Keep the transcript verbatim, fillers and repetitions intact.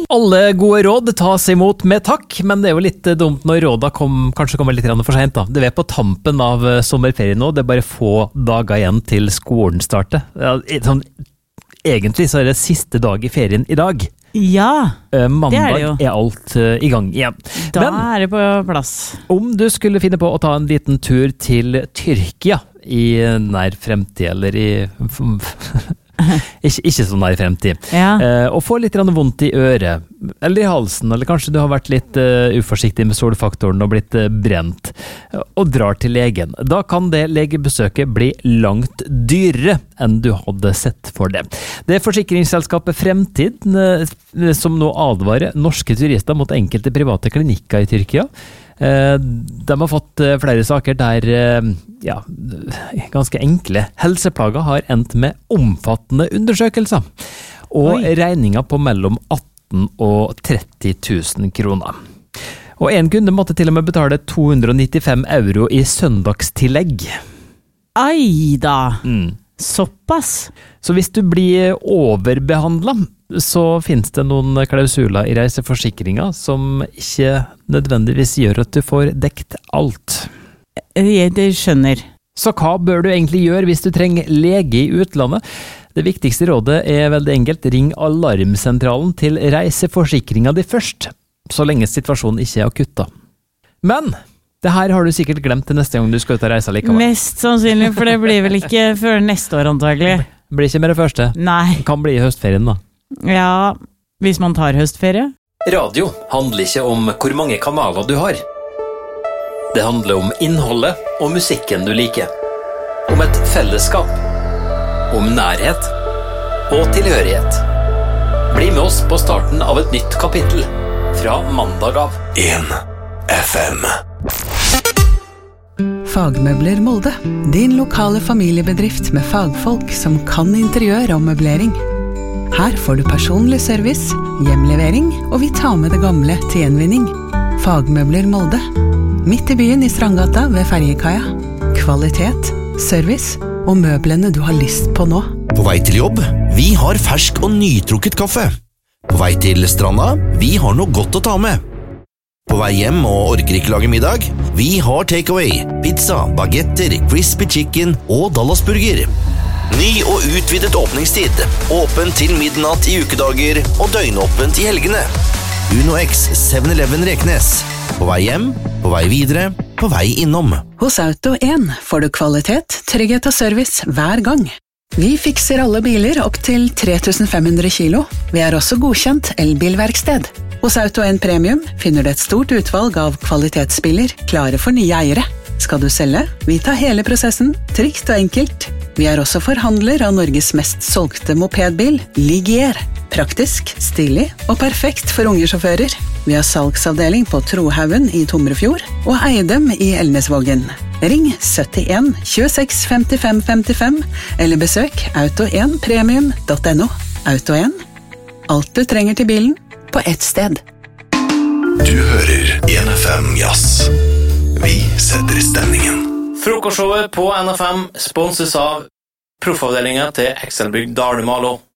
Alle gode råd tas imot med takk, men det er jo litt dumt når råda kom, kanskje kommer litt for sent da. Det er på tampen av sommerferien nå, det er bare få dager igjen til skolen starter. Ja, sånn, egentlig så er det siste dag i ferien i dag. Ja, Mandag det er det jo. Er alt uh, i gang igjen. Da Men, er det på plass. om du skulle finne på å ta en liten tur til Tyrkia i nær fremtid, eller i... ikke, ikke så nær fremtid. Ja. Eh, og få litt vondt i øret, eller i halsen, eller kanskje du har vært litt uh, uforsiktig med solfaktoren og blitt uh, brent, og drar til legen. Da kan det legebesøket bli langt dyrere enn du hadde sett for det. Det er forsikringsselskapet Fremtid uh, som nå advarer norske turister mot enkelte private klinikker i Tyrkia. De har fått flere saker der ja, ganske enkle helseplager har endt med omfattende undersøkelser, og Oi. regninger på mellom atten og tretti tusen kroner. Og en kunde måtte til og med betale to hundre nittifem euro i søndagstillegg. Ai da, Mm. såpass. Så hvis du blir overbehandlet, så finnes det noen klausuler i reiseforsikringa som ikke nødvendigvis gjør at du får dekt alt. Jeg det skjønner. Så hva bør du egentlig gjøre hvis du trenger lege i utlandet? Det viktigste rådet er veldig enkelt: ring alarmsentralen til reiseforsikringa di først, så lenge situasjonen ikke er akutt da. Men det her har du sikkert glemt til neste gang du skal ut og reise likevel. Mest sannsynlig, for det blir vel ikke før neste år antagelig. Blir ikke med det første. Nei. Det kan bli i høstferien da. Ja, hvis man tar høstferie. Radio handler ikke om hvor mange kanaler du har. Det handler om innholdet og musikken du liker. Om et fellesskap. Om nærhet og tilhørighet. Bli med oss på starten av et nytt kapittel. Fra mandag av. en F M. Fagmøbler Molde. Din lokale familiebedrift med fagfolk som kan interiør og møblering. Her får du personlig service, hjemlevering, og vi tar med det gamle til gjenvinning. Fagmøbler Molde. Midt i byen i Strandgata ved Ferjekaia. Kvalitet, service og møblene du har lyst på nå. På vei til jobb, vi har fersk og nytrukket kaffe. På vei til stranda, vi har noe godt å ta med. På vei hjem og orker ikke lage middag, vi har takeaway, pizza, bagetter, crispy chicken og Dallasburger. Ny og utvidet åpningstid, åpen til midnatt i ukedager og døgnåpent i helgene. Uno X seven eleven Reknes. På vei hjem, på vei videre, på vei innom. Hos Auto en får du kvalitet, trygghet og service hver gang. Vi fikser alle biler opp til tre tusen fem hundre kilo. Vi er også godkjent elbilverksted. Hos Auto en Premium finner du et stort utvalg av kvalitetsbiler klare for nye eiere. Skal du selge? Vi tar hele prosessen, trygt og enkelt. Vi er også forhandler av Norges mest solgte mopedbil, Ligier. Praktisk, stilig og perfekt for unge sjåfører. Vi har salgsavdeling på Trohaugen i Tomrefjord og Eidem i Elnesvågen. Ring syttien tjueseks femtifem femtifem eller besøk auto en premium punktum no. Auto en. Alt du trenger til bilen på ett sted. Du hører en F M Jazz. Vi setter stemningen. Frokostshowet på N F M sponses av proffavdelingen til Excelbygg Dalumalo.